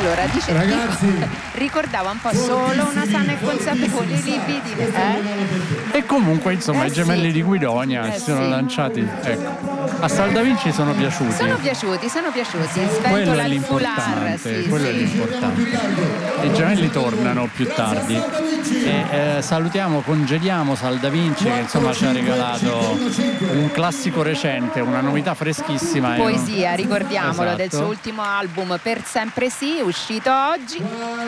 Allora, dice ragazzi, ricordava un po' solo una sana e consapevole libidine. E comunque insomma i gemelli di Guidonia si sono lanciati, ecco. A Saldavinci sono piaciuti. Sono piaciuti. Quello è Sventola il foulard, l'importante, quello è l'importante. I gemelli tornano più tardi e salutiamo, congediamo Saldavinci che insomma ci ha regalato un classico recente, una novità freschissima. Poesia, ricordiamolo, esatto, del suo ultimo album Per Sempre Sì, uscito oggi.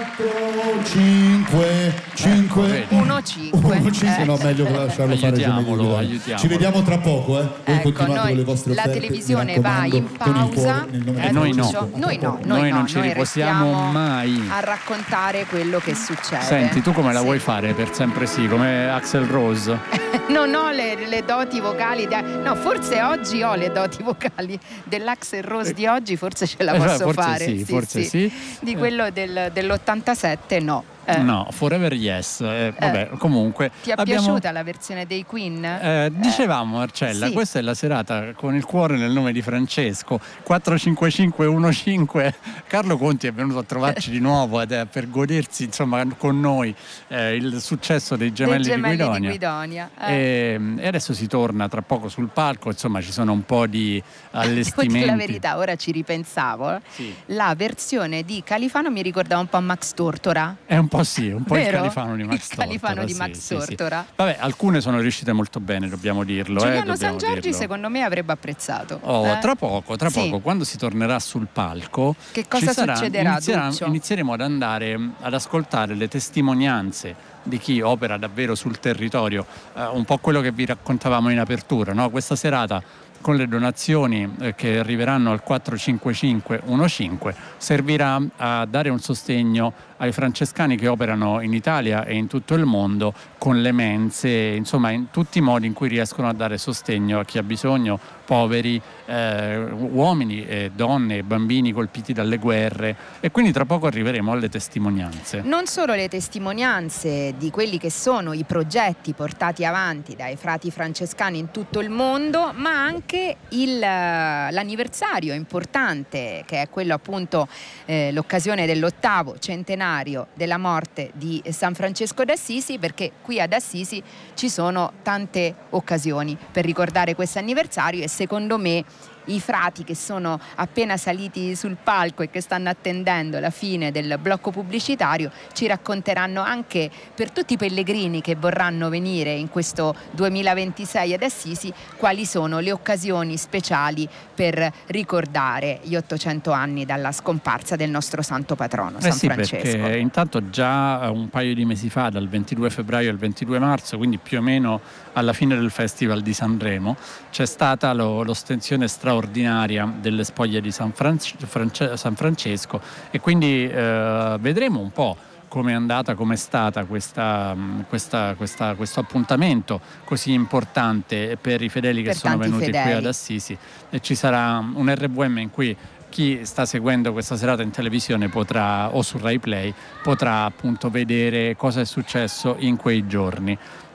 5 1 5. no, meglio lasciarlo fare. Aiutiamolo. Ci vediamo tra poco, Voi continuate con le vostre la offerte, televisione va in pausa. Noi non ci riposiamo mai a raccontare quello che succede. Senti, tu come la vuoi fare Per Sempre Sì, come Axl Rose? Non ho le doti vocali no, forse oggi ho le doti vocali dell'Axl Rose di oggi, forse ce la posso fare. Forse sì. Di quello dell'87 no. No, Forever Yes. Vabbè, comunque ti è piaciuta la versione dei Queen? Dicevamo, Marcella, sì. Questa è la serata con il cuore nel nome di Francesco. 45515. Carlo Conti è venuto a trovarci di nuovo per godersi insomma con noi il successo dei gemelli di Guidonia. E adesso si torna tra poco sul palco, insomma ci sono un po' di allestimenti. Devo dire la verità, ora ci ripensavo. Sì. La versione di Califano mi ricordava un po' Max Tortora. È un po' sì, un po' vero? Il Califano di Max Tortora. Il Califano di Max Tortora. Sì. Vabbè, alcune sono riuscite molto bene, dobbiamo dirlo. Giuliano San Giorgi secondo me avrebbe apprezzato. Tra poco, quando si tornerà sul palco, che cosa succederà? Inizieremo ad andare ad ascoltare le testimonianze di chi opera davvero sul territorio, un po' quello che vi raccontavamo in apertura, no? Questa serata con le donazioni che arriveranno al 45515 servirà a dare un sostegno ai francescani che operano in Italia e in tutto il mondo con le mense, insomma in tutti i modi in cui riescono a dare sostegno a chi ha bisogno, poveri, uomini, donne, bambini colpiti dalle guerre, e quindi tra poco arriveremo alle testimonianze. Non solo le testimonianze di quelli che sono i progetti portati avanti dai frati francescani in tutto il mondo, ma anche l'anniversario importante, che è quello appunto l'occasione dell'8° centenario della morte di San Francesco d'Assisi, perché qui ad Assisi ci sono tante occasioni per ricordare questo anniversario, e secondo me i frati che sono appena saliti sul palco e che stanno attendendo la fine del blocco pubblicitario ci racconteranno anche, per tutti i pellegrini che vorranno venire in questo 2026 ad Assisi, quali sono le occasioni speciali per ricordare gli 800 anni dalla scomparsa del nostro santo patrono, San Francesco. Perché intanto già un paio di mesi fa, dal 22 febbraio al 22 marzo, quindi più o meno alla fine del Festival di Sanremo, c'è stata l'ostensione straordinaria delle spoglie di San Francesco, e quindi vedremo un po' come è andata, come è stata questo appuntamento così importante per i fedeli che sono venuti qui ad Assisi, e ci sarà un RVM in cui chi sta seguendo questa serata in televisione potrà, o su Rai Play, potrà appunto vedere cosa è successo in quei giorni.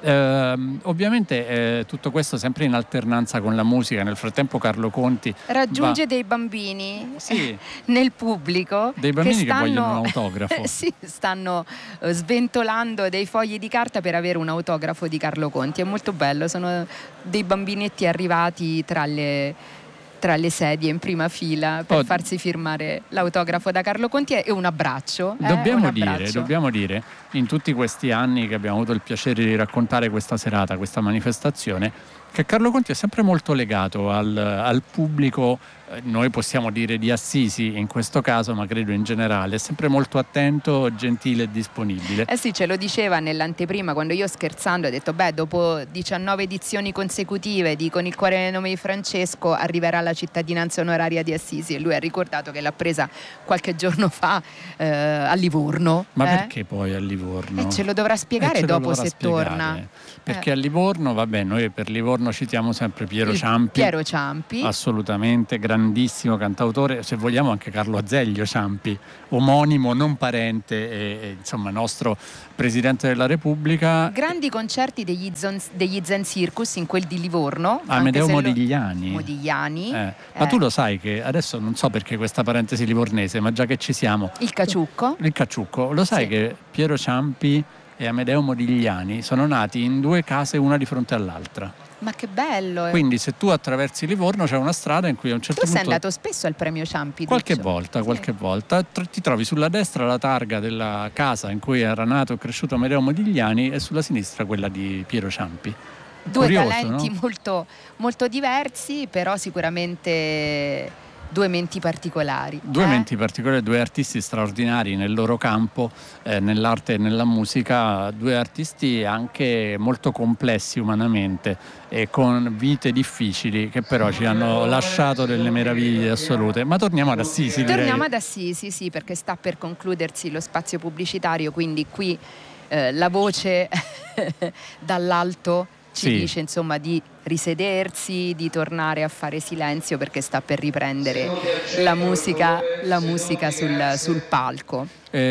Ovviamente tutto questo sempre in alternanza con la musica. Nel frattempo Carlo Conti raggiunge dei bambini nel pubblico, dei bambini che vogliono un autografo. Stanno sventolando dei fogli di carta per avere un autografo di Carlo Conti. È molto bello, sono dei bambinetti arrivati tra le sedie in prima fila per farsi firmare l'autografo da Carlo Conti e un abbraccio. Dobbiamo dire, in tutti questi anni che abbiamo avuto il piacere di raccontare questa serata, questa manifestazione, che Carlo Conti è sempre molto legato al pubblico, noi possiamo dire di Assisi in questo caso, ma credo in generale, è sempre molto attento, gentile e disponibile. Sì, ce lo diceva nell'anteprima, quando io scherzando ho detto dopo 19 edizioni consecutive di Con il cuore nel nome di Francesco arriverà la cittadinanza onoraria di Assisi, e lui ha ricordato che l'ha presa qualche giorno fa a Livorno. Ma perché poi a Livorno? Ce lo dovrà spiegare dopo se torna. Perché a Livorno, noi per Livorno livorno citiamo sempre Piero Ciampi, assolutamente grandissimo cantautore, se vogliamo anche Carlo Azeglio Ciampi, omonimo non parente e insomma nostro Presidente della Repubblica. Grandi concerti degli Zen Circus in quel di Livorno. Amedeo Modigliani. Ma tu lo sai che adesso non so perché questa parentesi livornese, ma già che ci siamo, il Caciucco, lo sai che Piero Ciampi e Amedeo Modigliani sono nati in 2 case, una di fronte all'altra. Ma che bello! Quindi se tu attraversi Livorno c'è una strada in cui a un certo punto... Tu sei andato spesso al premio Ciampi? Qualche volta. Ti trovi sulla destra la targa della casa in cui era nato e cresciuto Amedeo Modigliani e sulla sinistra quella di Piero Ciampi. 2 curioso, talenti, no? molto, molto diversi, però sicuramente 2 menti particolari. 2 menti particolari, 2 artisti straordinari nel loro campo, nell'arte e nella musica, 2 artisti anche molto complessi umanamente e con vite difficili che però ci hanno lasciato delle meraviglie assolute. Ma torniamo ad Assisi. Torniamo ad Assisi, sì, perché sta per concludersi lo spazio pubblicitario, quindi qui la voce dall'alto ci dice insomma di risedersi, di tornare a fare silenzio perché sta per riprendere la musica sul palco.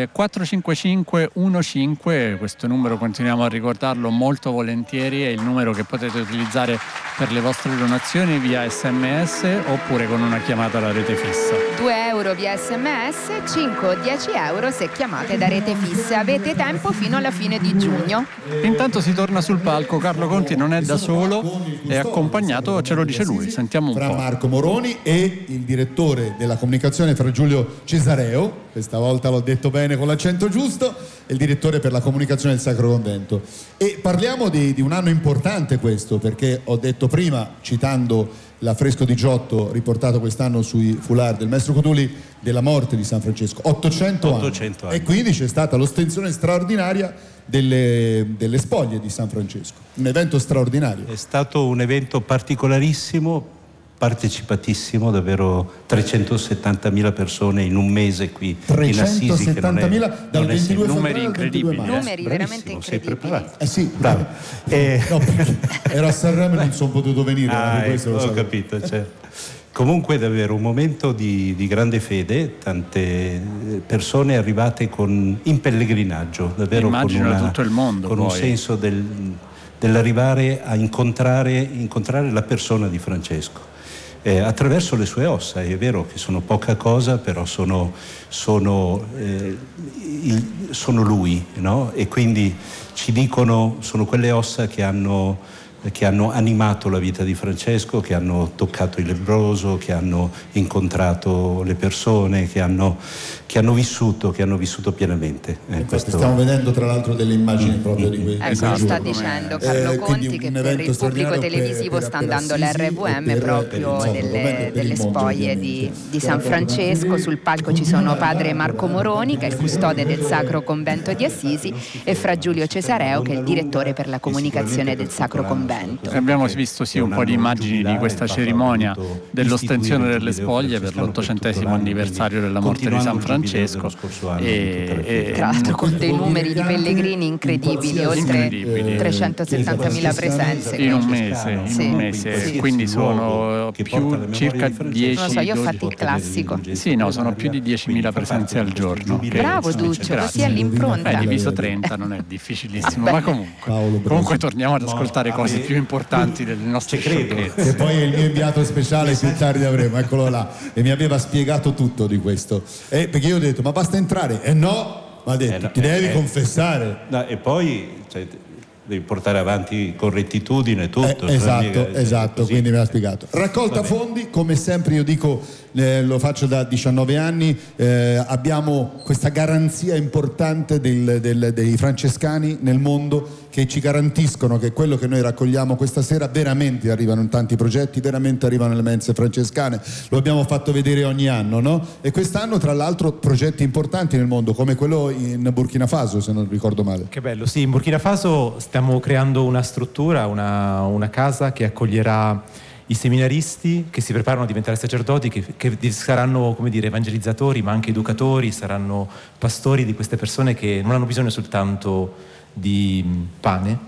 45515, questo numero continuiamo a ricordarlo molto volentieri, è il numero che potete utilizzare per le vostre donazioni via SMS oppure con una chiamata alla rete fissa. 2 euro via SMS, 5 o 10 euro se chiamate da rete fissa. Avete tempo fino alla fine di giugno. Intanto si torna sul palco, Carlo Conti non è da solo, è accompagnato, ce lo dice lui, sentiamo un po'. Marco Moroni e il direttore della comunicazione Fra Giulio Cesareo, questa volta l'ho detto bene con l'accento giusto, è il direttore per la comunicazione del Sacro Convento. E parliamo di un anno importante questo, perché ho detto prima, citando l'affresco di Giotto riportato quest'anno sui foulard del maestro Cutuli, della morte di San Francesco, 800 anni. E quindi c'è stata l'ostensione straordinaria delle spoglie di San Francesco, un evento straordinario. È stato un evento particolarissimo, partecipatissimo, davvero 370.000 persone in un mese qui in Assisi, 370.000 dal 22 numeri incredibili, numeri veramente incredibili. Sì, bravo. No, ero a Sanremo e non sono potuto venire. Ho capito, certo. Comunque davvero un momento di grande fede, tante persone arrivate in pellegrinaggio, davvero immagino da tutto il mondo, con un senso dell'arrivare a incontrare la persona di Francesco. Attraverso le sue ossa, è vero che sono poca cosa, però sono lui, no? E quindi ci dicono, sono quelle ossa che hanno animato la vita di Francesco, che hanno toccato il lebbroso, che hanno incontrato le persone, che hanno vissuto pienamente. Stiamo vedendo tra l'altro delle immagini proprio di questo. Ecco, sta dicendo Carlo Conti che per il pubblico televisivo sta andando l'RVM proprio delle spoglie di San Francesco. Sul palco ci sono padre Marco Moroni, che è il custode del Sacro Convento di Assisi, e Fra Giulio Cesareo, che è il direttore per la comunicazione del Sacro Convento. Abbiamo visto un po' di immagini di questa cerimonia dell'ostensione delle spoglie per l'800° anniversario della morte di San Francesco e tra l'altro con dei numeri di pellegrini incredibili, oltre 370.000 presenze in un mese. Quindi sono circa 10. Non lo so, io ho fatto il classico. Sono più di 10.000 presenze al giorno. Bravo Duccio, così all'impronta. Diviso 30 non è difficilissimo, ma comunque torniamo ad ascoltare cose più importanti delle nostre sciocchezze. E poi è il mio inviato speciale, più tardi avremo, eccolo là, e mi aveva spiegato tutto di questo, perché io ho detto ma basta entrare, no, ma ha detto ti devi confessare, e poi devi portare avanti con rettitudine tutto. Esatto, quindi me l'ha spiegato. Raccolta fondi, come sempre io dico, lo faccio da 19 anni, abbiamo questa garanzia importante dei francescani nel mondo, che ci garantiscono che quello che noi raccogliamo questa sera veramente arrivano in tanti progetti, veramente arrivano le mense francescane. Lo abbiamo fatto vedere ogni anno, no? E quest'anno tra l'altro progetti importanti nel mondo, come quello in Burkina Faso, se non ricordo male. Che bello, sì, in Burkina Faso stiamo creando una struttura, una casa che accoglierà i seminaristi che si preparano a diventare sacerdoti, che saranno, come dire, evangelizzatori, ma anche educatori, saranno pastori di queste persone che non hanno bisogno soltanto di pane,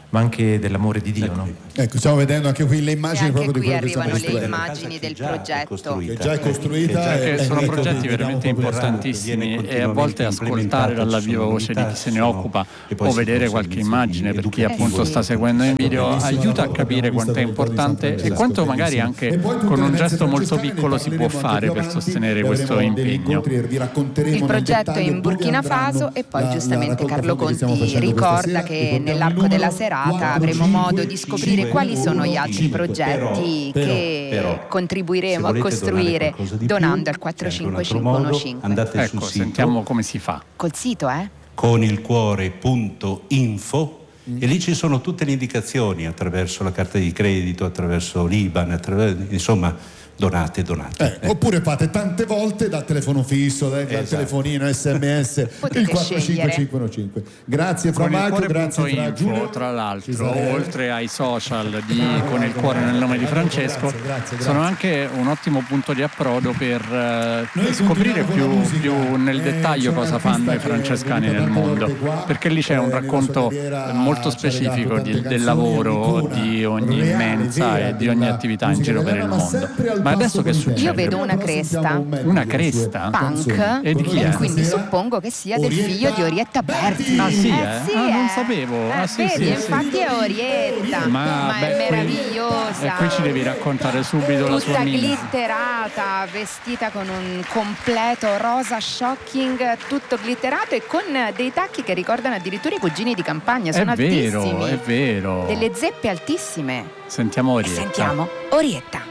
ma anche dell'amore di Dio. Ecco. No? Ecco, stiamo vedendo anche qui le immagini E anche proprio di qui quello che stiamo arrivano le descrivendo. immagini del progetto. Che già è costruita. Perché sono ecco, progetti vediamo veramente proprio importantissimi e a volte ascoltare dalla viva voce di chi se ne occupa o vedere qualche immagine per chi appunto sta seguendo in video aiuta a capire quanto è importante e quanto magari anche con un gesto molto piccolo si può fare per sostenere questo impegno. Il progetto è in Burkina Faso e poi giustamente Carlo Conti ricorda che nell'arco della serata avremo modo di scoprire quali sono gli altri progetti che contribuiremo a costruire donando al 45515. Ecco, sentiamo come si fa. Col sito, conilcuore.info e lì ci sono tutte le indicazioni attraverso la carta di credito, attraverso l'IBAN, insomma donate. Oppure fate tante volte dal telefono fisso, dal telefonino SMS, il 45515. Grazie Fra Marco, grazie Fra Giulio. Tra l'altro, oltre ai social di Con il cuore nel nome di Francesco, grazie. sono anche un ottimo punto di approdo per scoprire più nel dettaglio cosa fanno i francescani nel mondo, perché lì c'è un racconto molto specifico del lavoro di ogni mensa e di ogni attività in giro per il mondo. Ma adesso che succede? Io vedo una cresta. Una cresta? Punk. E di chi è? Quindi suppongo che sia del figlio di Orietta Berti. Ah sì, Sì, non sapevo. Vedi, infatti è Orietta. Ma è meravigliosa. E qui ci devi raccontare subito la sua tutta mini. glitterata, vestita con un completo rosa shocking, tutto glitterato e con dei tacchi che ricordano addirittura i cugini di campagna. Sono altissimi. È vero. Delle zeppe altissime. Sentiamo Orietta. Sentiamo Orietta.